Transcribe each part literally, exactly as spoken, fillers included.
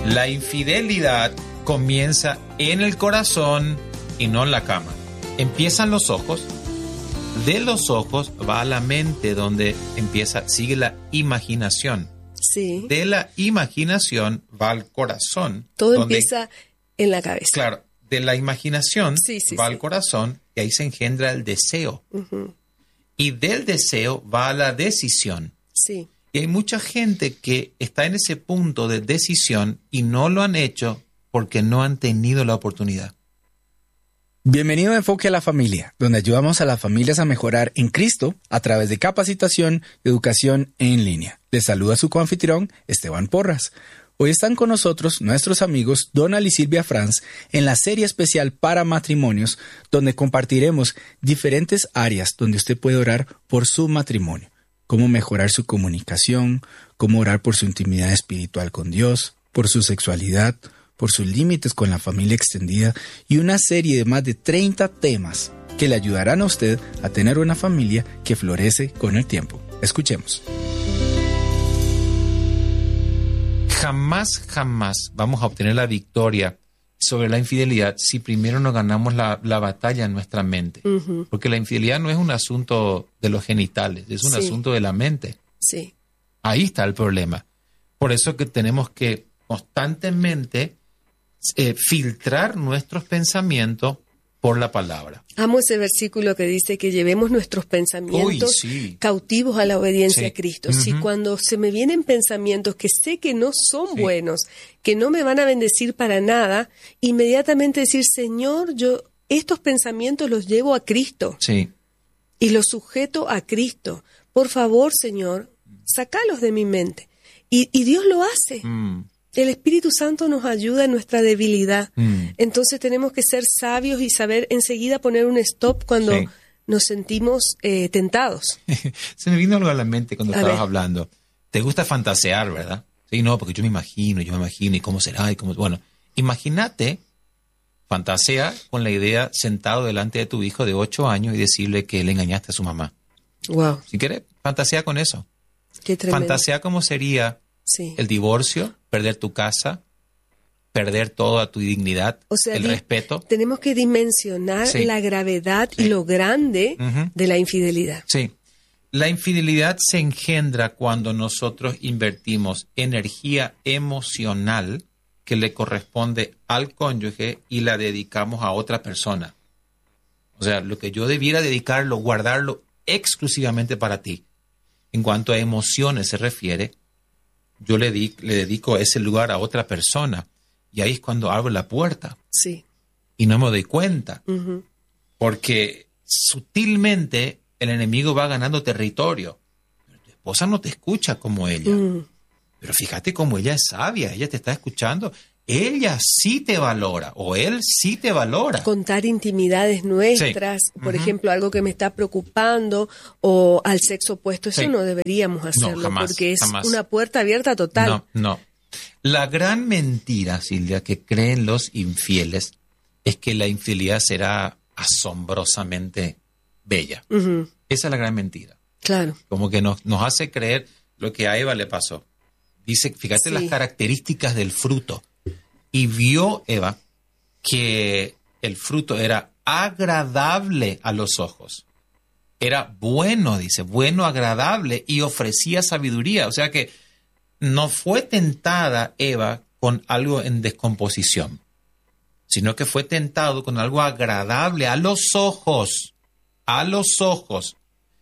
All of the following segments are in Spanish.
La infidelidad comienza en el corazón y no en la cama. Empiezan los ojos, de los ojos va a la mente, donde empieza, sigue la imaginación. Sí. De la imaginación va al corazón. Todo donde, empieza en la cabeza. Claro, de la imaginación sí, sí, va sí. al corazón y ahí se engendra el deseo. Uh-huh. Y del deseo va a la decisión. Sí. Y hay mucha gente que está en ese punto de decisión y no lo han hecho porque no han tenido la oportunidad. Bienvenido a Enfoque a la Familia, donde ayudamos a las familias a mejorar en Cristo a través de capacitación y educación en línea. Les saluda su coanfitrión, Esteban Porras. Hoy están con nosotros nuestros amigos Donald y Silvia Franz en la serie especial para matrimonios, donde compartiremos diferentes áreas donde usted puede orar por su matrimonio. Cómo mejorar su comunicación, cómo orar por su intimidad espiritual con Dios, por su sexualidad, por sus límites con la familia extendida y una serie de más de treinta temas que le ayudarán a usted a tener una familia que florece con el tiempo. Escuchemos. Jamás, jamás vamos a obtener la victoria sobre la infidelidad si primero no ganamos la, la batalla en nuestra mente. Uh-huh. Porque la infidelidad no es un asunto de los genitales, es un sí. asunto de la mente. Sí. Ahí está el problema. Por eso que tenemos que constantemente eh, filtrar nuestros pensamientos por la palabra. Amo ese versículo que dice que llevemos nuestros pensamientos Uy, sí. cautivos a la obediencia sí. a Cristo. Uh-huh. Si cuando se me vienen pensamientos que sé que no son sí. buenos, que no me van a bendecir para nada, inmediatamente decir, Señor, yo estos pensamientos los llevo a Cristo sí. y los sujeto a Cristo. Por favor, Señor, sácalos de mi mente. Y, y Dios lo hace. Mm. El Espíritu Santo nos ayuda en nuestra debilidad. Mm. Entonces tenemos que ser sabios y saber enseguida poner un stop cuando sí. nos sentimos eh, tentados. Se me vino algo a la mente cuando a estabas ver. hablando. Te gusta fantasear, ¿verdad? Sí, no, porque yo me imagino, yo me imagino, y cómo será, y cómo... Bueno, imagínate, fantasea con la idea sentado delante de tu hijo de ocho años y decirle que le engañaste a su mamá. Wow. Si quieres, fantasea con eso. Qué tremendo. Fantasea cómo sería sí. el divorcio, perder tu casa, perder toda tu dignidad, o sea, el di- respeto. Tenemos que dimensionar sí. la gravedad sí. y lo grande uh-huh. de la infidelidad. Sí. La infidelidad se engendra cuando nosotros invertimos energía emocional que le corresponde al cónyuge y la dedicamos a otra persona. O sea, lo que yo debiera dedicarlo, guardarlo exclusivamente para ti. En cuanto a emociones se refiere, yo le, di, le dedico ese lugar a otra persona. Y ahí es cuando abro la puerta. Sí. Y no me doy cuenta. Uh-huh. Porque sutilmente el enemigo va ganando territorio. Pero tu esposa no te escucha como ella. Uh-huh. Pero fíjate cómo ella es sabia. Ella te está escuchando. Ella sí te valora. O él sí te valora. Contar intimidades nuestras. Sí. Por uh-huh. ejemplo, algo que me está preocupando. O al sexo opuesto. Eso sí. no deberíamos hacerlo. No, jamás, porque es jamás. una puerta abierta total. No, no. La gran mentira, Silvia, que creen los infieles es que la infidelidad será asombrosamente bella. Uh-huh. Esa es la gran mentira. Claro. Como que nos, nos hace creer lo que a Eva le pasó. Dice, fíjate sí. las características del fruto. Y vio Eva que el fruto era agradable a los ojos. Era bueno, dice, bueno, agradable y ofrecía sabiduría. O sea que no fue tentada Eva con algo en descomposición, sino que fue tentado con algo agradable a los ojos, a los ojos.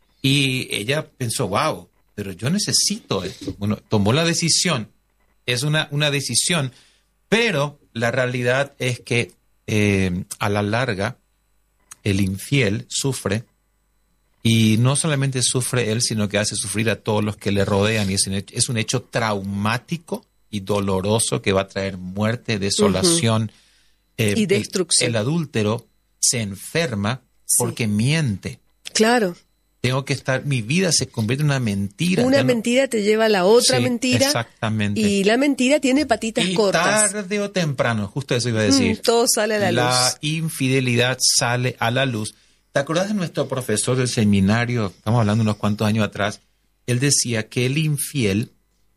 Y ella pensó, wow, pero yo necesito esto. Bueno, tomó la decisión. Es una, una decisión, pero la realidad es que eh, a la larga el infiel sufre. Y no solamente sufre él, sino que hace sufrir a todos los que le rodean. Y es un hecho, es un hecho traumático y doloroso que va a traer muerte, desolación. Uh-huh. eh, y destrucción. El, el adúltero se enferma sí. porque miente. Claro. Tengo que estar, mi vida se convierte en una mentira. Una no, mentira te lleva a la otra sí, mentira. Exactamente. Y la mentira tiene patitas y cortas. Tarde o temprano, justo eso iba a decir. Mm, todo sale a la, la luz. La infidelidad sale a la luz. ¿Te acordás de nuestro profesor del seminario? Estamos hablando unos cuantos años atrás. Él decía que el infiel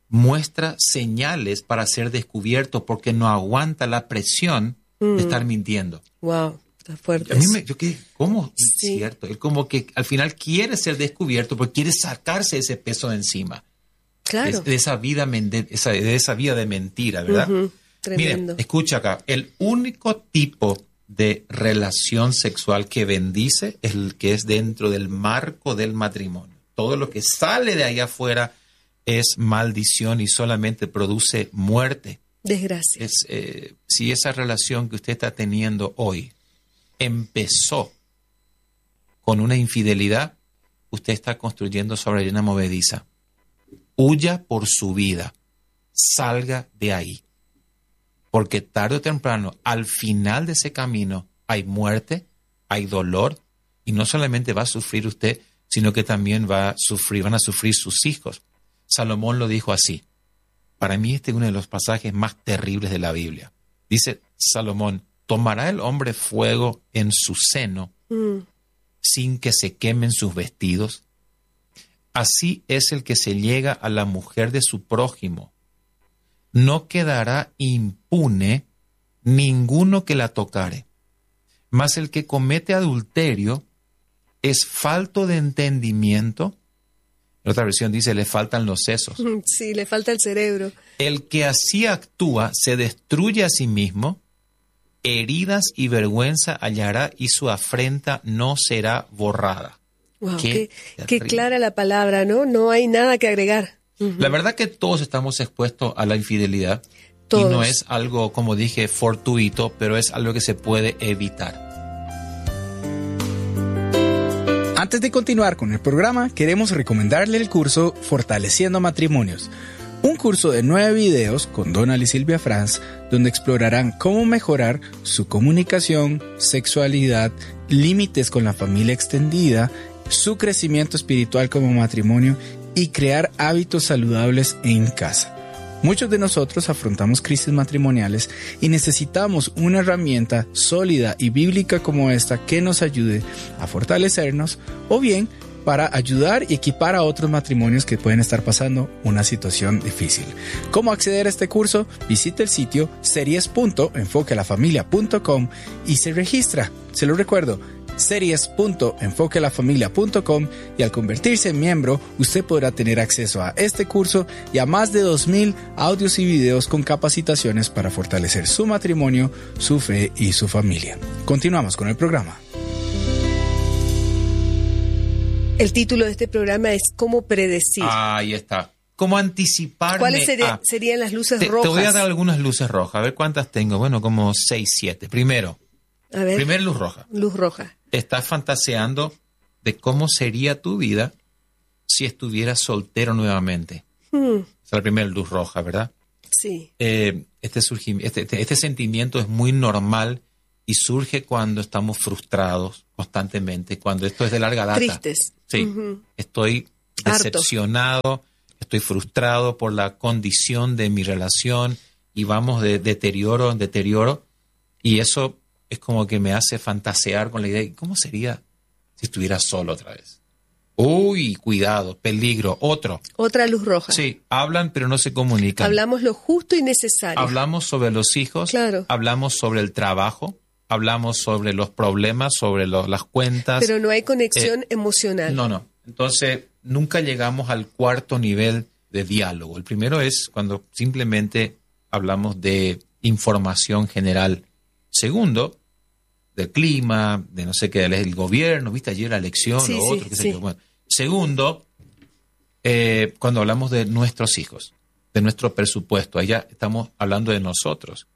muestra señales para ser descubierto porque no aguanta la presión mm. de estar mintiendo. Wow, está fuerte. A mí me, yo quedé, ¿cómo? Sí. Cierto. Él como que al final quiere ser descubierto porque quiere sacarse ese peso de encima. Claro. De, de esa vida de esa, de esa vida de mentira, ¿verdad? Uh-huh. Tremendo. Miren, escucha acá. El único tipo de relación sexual que bendice es el que es dentro del marco del matrimonio. Todo lo que sale de ahí afuera es maldición y solamente produce muerte. Desgracia. Es, eh, si esa relación que usted está teniendo hoy empezó con una infidelidad, usted está construyendo sobre arena movediza. Huya por su vida. Salga de ahí. Porque tarde o temprano, al final de ese camino, hay muerte, hay dolor, y no solamente va a sufrir usted, sino que también va a sufrir, van a sufrir sus hijos. Salomón lo dijo así. Para mí este es uno de los pasajes más terribles de la Biblia. Dice Salomón, ¿tomará el hombre fuego en su seno mm. sin que se quemen sus vestidos? Así es el que se llega a la mujer de su prójimo. No quedará impune ninguno que la tocare. Mas el que comete adulterio es falto de entendimiento. En otra versión dice, le faltan los sesos. Sí, le falta el cerebro. El que así actúa se destruye a sí mismo, heridas y vergüenza hallará y su afrenta no será borrada. Wow, qué, qué, qué clara la palabra, ¿no? No hay nada que agregar. Uh-huh. La verdad que todos estamos expuestos a la infidelidad. Todos. Y no es algo, como dije, fortuito, pero es algo que se puede evitar. Antes de continuar con el programa, queremos recomendarle el curso Fortaleciendo Matrimonios. Un curso de nueve videos con Donald y Silvia Franz, donde explorarán cómo mejorar su comunicación, sexualidad, límites con la familia extendida, su crecimiento espiritual como matrimonio y crear hábitos saludables en casa. Muchos de nosotros afrontamos crisis matrimoniales y necesitamos una herramienta sólida y bíblica como esta que nos ayude a fortalecernos o bien para ayudar y equipar a otros matrimonios que pueden estar pasando una situación difícil. ¿Cómo acceder a este curso? Visite el sitio series punto enfoque a la familia punto com y se registra. Se lo recuerdo, series punto enfoque a la familia punto com, y al convertirse en miembro, usted podrá tener acceso a este curso y a más de dos mil audios y videos con capacitaciones para fortalecer su matrimonio, su fe y su familia. Continuamos con el programa. El título de este programa es ¿Cómo predecir? Ah, ahí está. ¿Cómo anticiparme? ¿Cuáles sería, a... serían las luces te, rojas? Te voy a dar algunas luces rojas. A ver cuántas tengo. Bueno, como seis, siete. Primero, a ver, primera luz roja. Luz roja. Estás fantaseando de cómo sería tu vida si estuvieras soltero nuevamente. Hmm. Esa es la primera luz roja, ¿verdad? Sí. Eh, este, surgim- este, este, este sentimiento es muy normal y surge cuando estamos frustrados constantemente, cuando esto es de larga data. Tristes. Sí. Uh-huh. Estoy decepcionado, Harto. Estoy frustrado por la condición de mi relación y vamos de deterioro en deterioro, y eso es como que me hace fantasear con la idea de cómo sería si estuviera solo otra vez. Uy, cuidado, peligro, otro. Otra luz roja. Sí, hablan pero no se comunican. Hablamos lo justo y necesario. Hablamos sobre los hijos, claro. Hablamos sobre el trabajo, hablamos sobre los problemas, sobre lo, las cuentas. Pero no hay conexión eh, emocional. No, no. Entonces, nunca llegamos al cuarto nivel de diálogo. El primero es cuando simplemente hablamos de información general. Segundo, del clima, de no sé qué, del gobierno, viste ayer la elección, sí, o sí, otro, qué sé sí. yo. Bueno, segundo, eh, cuando hablamos de nuestros hijos, de nuestro presupuesto, allá estamos hablando de nosotros.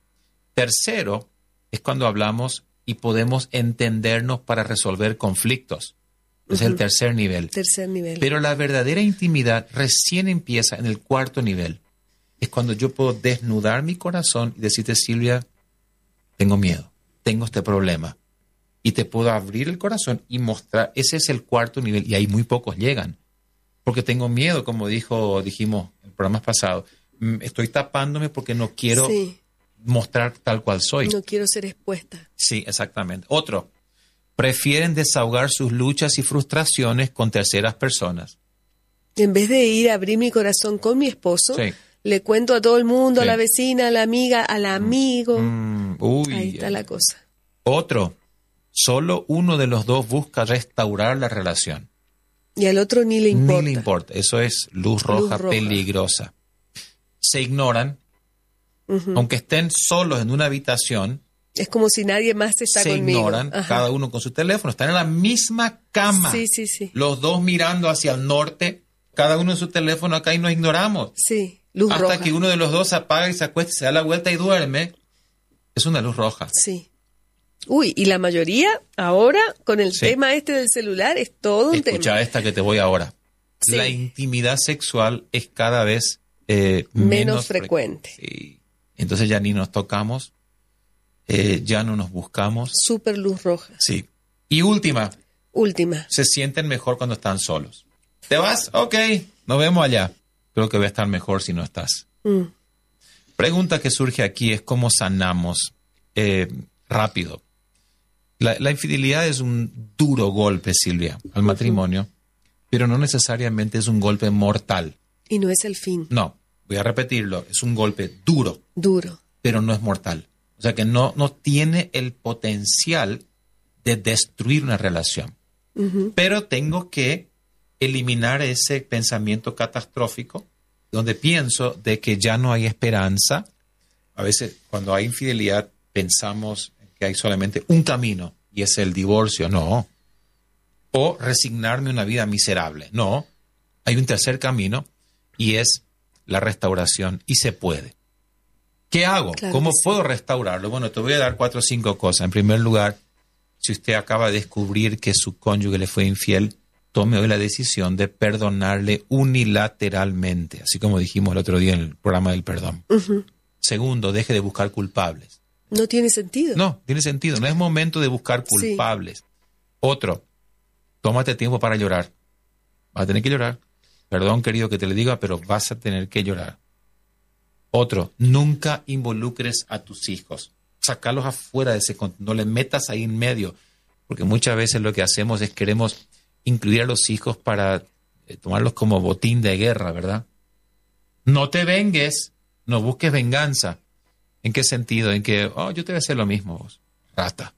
Tercero, es cuando hablamos y podemos entendernos para resolver conflictos. Ese uh-huh. es el tercer nivel. Tercer nivel. Pero la verdadera intimidad recién empieza en el cuarto nivel. Es cuando yo puedo desnudar mi corazón y decirte, Silvia, tengo miedo, tengo este problema. Y te puedo abrir el corazón y mostrar. Ese es el cuarto nivel y ahí muy pocos llegan. Porque tengo miedo, como dijo, dijimos en programas pasados. Estoy tapándome porque no quiero sí. mostrar tal cual soy. No quiero ser expuesta. Sí, exactamente. Otro. Prefieren desahogar sus luchas y frustraciones con terceras personas. En vez de ir a abrir mi corazón con mi esposo, sí. le cuento a todo el mundo, sí. a la vecina, a la amiga, al amigo. Mm, uy, Ahí está eh. la cosa. Otro, solo uno de los dos busca restaurar la relación. Y al otro ni le importa. Ni le importa. Eso es luz roja, luz roja. peligrosa. Se ignoran, uh-huh. aunque estén solos en una habitación. Es como si nadie más está se conmigo. Se ignoran, Ajá. cada uno con su teléfono. Están en la misma cama. Sí, sí, sí. Los dos mirando hacia el norte, cada uno en su teléfono acá y nos ignoramos. Sí, luz Hasta roja. que uno de los dos se apaga y se acuesta, se da la vuelta y duerme. Es una luz roja. Sí. Uy, y la mayoría ahora con el sí. tema este del celular es todo un Escucha tema. Escucha esta que te voy ahora. Sí. La intimidad sexual es cada vez eh, menos, menos frecuente. Fre- sí. Entonces ya ni nos tocamos, eh, ya no nos buscamos. Súper luz roja. Sí. Y última. Última. Se sienten mejor cuando están solos. ¿Te vas? Ok, nos vemos allá. Creo que voy a estar mejor si no estás. Mm. Pregunta que surge aquí es cómo sanamos eh, rápido. La, la infidelidad es un duro golpe, Silvia, al uh-huh. matrimonio, pero no necesariamente es un golpe mortal. Y no es el fin. No, voy a repetirlo, es un golpe duro. Duro. Pero no es mortal. O sea que no, no tiene el potencial de destruir una relación. Uh-huh. Pero tengo que eliminar ese pensamiento catastrófico donde pienso de que ya no hay esperanza. A veces cuando hay infidelidad pensamos que hay solamente un camino y es el divorcio. No. O resignarme a una vida miserable. No. Hay un tercer camino y es la restauración y se puede. ¿Qué hago? Claro ¿Cómo sí. puedo restaurarlo? Bueno, te voy a dar cuatro o cinco cosas. En primer lugar, si usted acaba de descubrir que su cónyuge le fue infiel, tome hoy la decisión de perdonarle unilateralmente, así como dijimos el otro día en el programa del perdón. Uh-huh. Segundo, deje de buscar culpables. No tiene sentido. No, tiene sentido. No es momento de buscar culpables. Sí. Otro, tómate tiempo para llorar. Vas a tener que llorar. Perdón, querido, que te le diga, pero vas a tener que llorar. Otro, nunca involucres a tus hijos. Sacarlos afuera de ese contexto. No le metas ahí en medio. Porque muchas veces lo que hacemos es queremos incluir a los hijos para eh, tomarlos como botín de guerra, ¿verdad? No te vengues, no busques venganza. ¿En qué sentido? En que, oh, yo te voy a hacer lo mismo, vos, rata.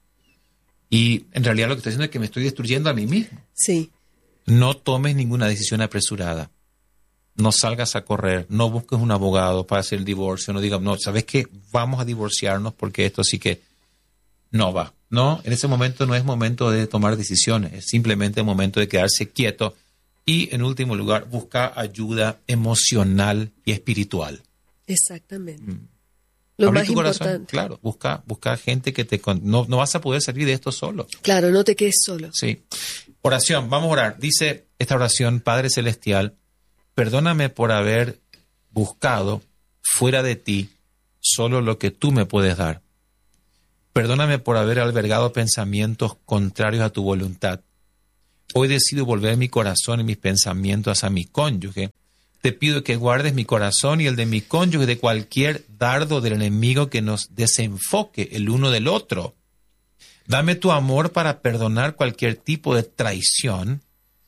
Y en realidad lo que estoy haciendo es que me estoy destruyendo a mí mismo. Sí. No tomes ninguna decisión apresurada. No salgas a correr, no busques un abogado para hacer el divorcio, no digas, no, ¿sabes qué? Vamos a divorciarnos porque esto sí que no va. No, en ese momento no es momento de tomar decisiones, es simplemente el momento de quedarse quieto y, en último lugar, buscar ayuda emocional y espiritual. Exactamente. Mm. Lo Abre más tu corazón, importante. claro, busca, busca gente que te... No, no vas a poder salir de esto solo. Claro, no te quedes solo. Sí. Oración, vamos a orar. Dice esta oración, Padre Celestial, perdóname por haber buscado fuera de ti solo lo que tú me puedes dar. Perdóname por haber albergado pensamientos contrarios a tu voluntad. Hoy decido volver mi corazón y mis pensamientos hacia mi cónyuge. Te pido que guardes mi corazón y el de mi cónyuge de cualquier dardo del enemigo que nos desenfoque el uno del otro. Dame tu amor para perdonar cualquier tipo de traición,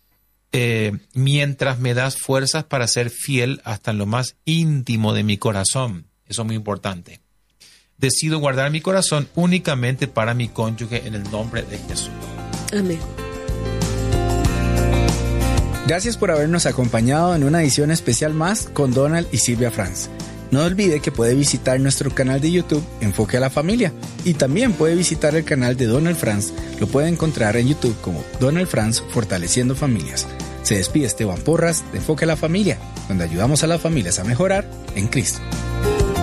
eh, mientras me das fuerzas para ser fiel hasta en lo más íntimo de mi corazón. Eso es muy importante. Decido guardar mi corazón únicamente para mi cónyuge en el nombre de Jesús. Amén. Gracias por habernos acompañado en una edición especial más con Donald y Silvia Franz. No olvide que puede visitar nuestro canal de YouTube Enfoque a la Familia y también puede visitar el canal de Donald Franz. Lo puede encontrar en YouTube como Donald Franz Fortaleciendo Familias. Se despide Esteban Porras de Enfoque a la Familia, donde ayudamos a las familias a mejorar en Cristo.